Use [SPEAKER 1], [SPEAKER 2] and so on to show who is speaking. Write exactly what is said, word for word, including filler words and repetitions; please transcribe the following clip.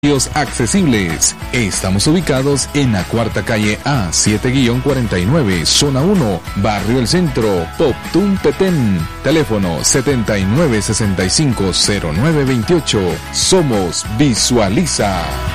[SPEAKER 1] accesibles. Estamos ubicados en la cuarta calle A, siete cuarenta y nueve, zona uno, Barrio El Centro, Poptún, Petén. Teléfono setenta y nueve sesenta y cinco cero nueve veintiocho. Somos Visualiza.